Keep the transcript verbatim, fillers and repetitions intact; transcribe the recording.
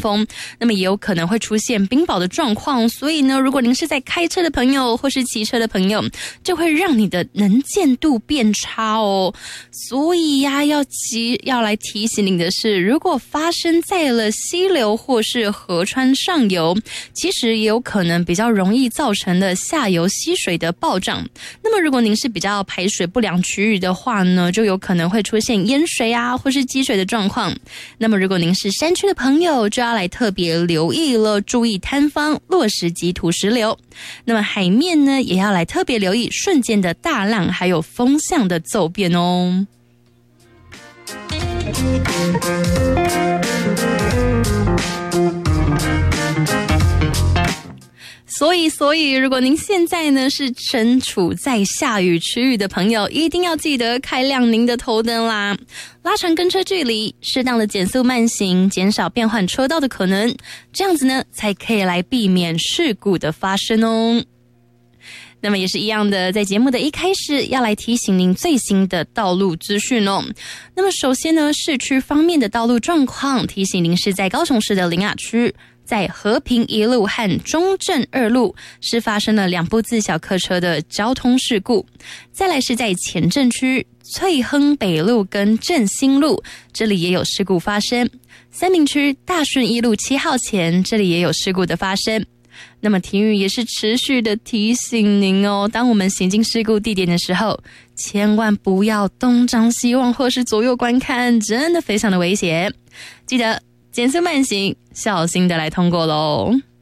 风，那么也有可能会出现冰雹的状况。所以呢，如果您是在开车的朋友或是骑车的朋友，这会让你的能见度变差哦。所以呀，要提要来提醒您的是，如果发生在了溪流或是河川上游，其实也有可能比较容易造成的下游溪水的暴涨。那么如果您是比较排水不良区域的话呢，就有可能会出现淹水啊或是积水的状况。那么如果您是山区的朋友，就要来特别留意了，注意坍方、落石及土石流。那么海面呢，也要来特别留意瞬间的大浪还有风向的骤变哦。所以，所以，如果您现在呢是身处在下雨区域的朋友，一定要记得开亮您的头灯啦，拉长跟车距离，适当的减速慢行，减少变换车道的可能，这样子呢才可以来避免事故的发生哦。那么也是一样的，在节目的一开始要来提醒您最新的道路资讯哦。那么首先呢，市区方面的道路状况，提醒您是在高雄市的苓雅区，在和平一路和中正二路是发生了两部自小客车的交通事故。再来是在前镇区翠亨北路跟振兴路，这里也有事故发生。三民区大顺一路七号前，这里也有事故的发生。那么体育也是持续的提醒您哦，当我们行经事故地点的时候，千万不要东张西望或是左右观看，真的非常的危险。记得减速慢行，小心的来通过咯。